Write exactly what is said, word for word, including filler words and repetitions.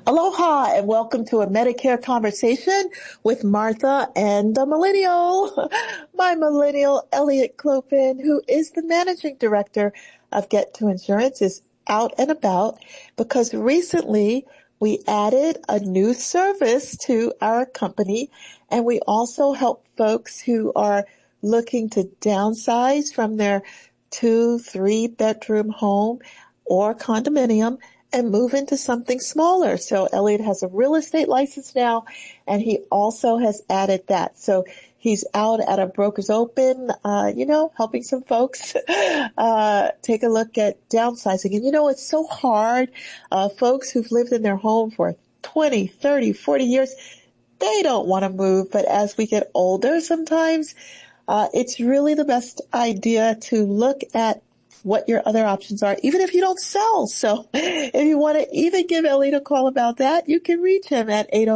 Aloha and welcome to a Medicare conversation with Martha and the millennial, my millennial Elliot Clopin, who is the managing director of Get to Insurance, is out and about because recently we added a new service to our company, and we also help folks who are looking to downsize from their two, three bedroom home or condominium and move into something smaller. So Elliot has a real estate license now, and he also has added that. So he's out at a Brokers Open, uh, you know, helping some folks uh take a look at downsizing. And you know, it's so hard. Uh folks who've lived in their home for twenty, thirty, forty years, they don't want to move. But as we get older, sometimes uh it's really the best idea to look at what your other options are, even if you don't sell. So if you want to even give Elliot a call about that, you can reach him at eight oh